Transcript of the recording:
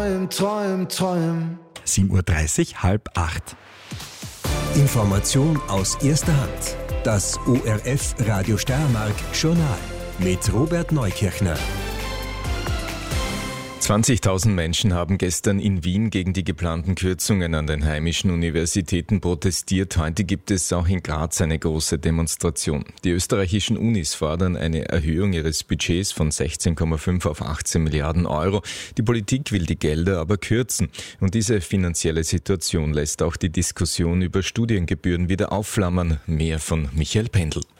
träum. 7.30 Uhr, 7:30. Information aus erster Hand. Das ORF Radio Steiermark Journal mit Robert Neukirchner. 20.000 Menschen haben gestern in Wien gegen die geplanten Kürzungen an den heimischen Universitäten protestiert. Heute gibt es auch in Graz eine große Demonstration. Die österreichischen Unis fordern eine Erhöhung ihres Budgets von 16,5 auf 18 Milliarden Euro. Die Politik will die Gelder aber kürzen. Und diese finanzielle Situation lässt auch die Diskussion über Studiengebühren wieder aufflammern. Mehr von Michael Pendl.